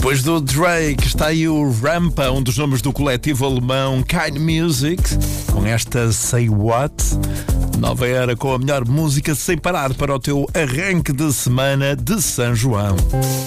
Depois do Drake, está aí o Rampa, um dos nomes do coletivo alemão Kind Music, com esta Say What. Nova era com a melhor música sem parar para o teu arranque de semana de São João.